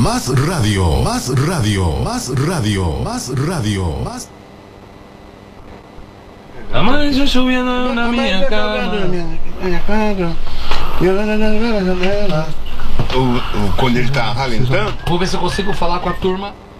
Más radio, más radio, más radio, más radio, más. Amanhã chovendo na minha cama. Quando ele tá ralentando. Vou ver se eu consigo falar com a turma.